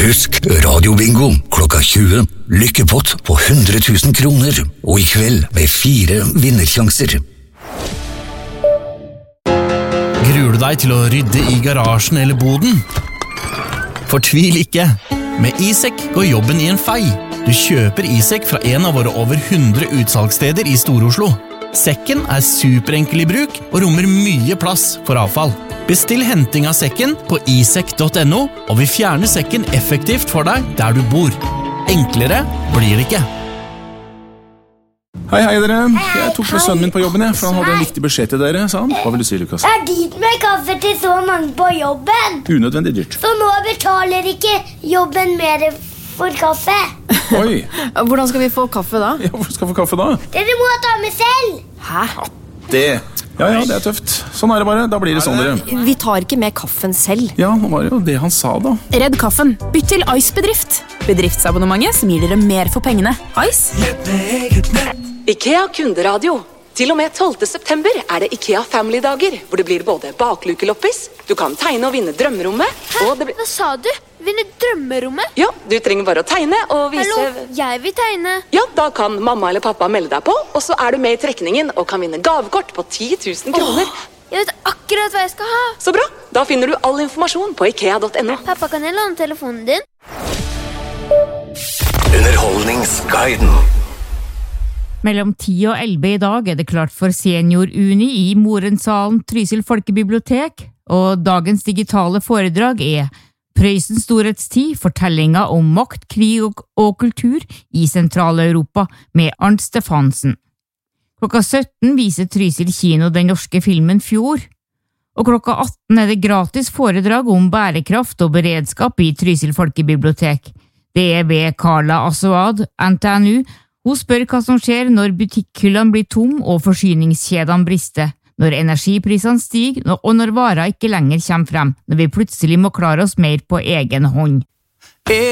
Husk radiobingo klokka 20. Lykkepott på 100 000 kroner. Og i kveld med 4 vinnersjanser. Gruer du deg til å rydde i garasjen eller boden? Fortvil ikke. Med iSek går jobben i en fei. Du kjøper iSek fra en av våre over 100 utsalgssteder i Stor-Oslo. Sekken er superenkel i bruk og rommer mye plass for avfall. Bestill henting av sekken på isek.no, og vi fjerner sekken effektivt for deg der du bor. Enklere blir det ikke. Hei dere, jeg tok med sønnen min på jobben, for han hadde en viktig beskjed til dere, sa han. Hva vil du si, Lukas? Det er dyrt med kaffe til så mange på jobben. Unødvendig dyrt. Så nå betaler ikke jobben mer for kaffe. Oi. Hvordan skal vi få kaffe da? Ja, hvor skal vi få kaffe da? Dere må ta med selv. Hæ? Ja, det er tøft. Sånn er det bare, da blir det sånn dere. Vi tar ikke med kaffen selv. Ja, det var jo det han sa da. Redd kaffen. Bytt til Ice Bedrift. Bedriftsabonnementet som gir dere mer for pengene. Ice? IKEA kunderadio. Til og med 12. september er det IKEA Family-dager, hvor det blir både baklukeloppis, du kan tegne og vinne drømmerommet, og det blir... Hva sa du? Vinne drømmerommet? Ja, du trenger bare å tegne og vise... Hallo, jeg vil tegne. Ja, da kan mamma eller pappa melde deg på, og så er du med i trekningen og kan vinne gavekort på 10 000 kroner. Jeg vet akkurat hva jeg skal ha. Så bra, da finner du all informasjon på ikea.no. Pappa, kan jeg låne telefonen din? Underholdningsguiden. Mellom 10 og 11 i dag er det klart for Senior-Uni i Morensalen Trysil Folkebibliotek, og dagens digitale foredrag er Prøysens storhetstid, fortellinger om makt, krig og kultur i Sentral-Europa med Arnt Stefansen. Klokka 17 viser Trysil kino den norske filmen Fjord, og klokka 18 er det gratis foredrag om bærekraft og beredskap i Trysil Folkebibliotek. Det er ved Carla Aswad, NTNU. Hun spør hva som skjer når butikkhyllene blir tom og forsyningskjedene brister, når energiprisene stiger og når varer ikke lenger kommer frem, når vi plutselig må klare oss mer på egen hånd.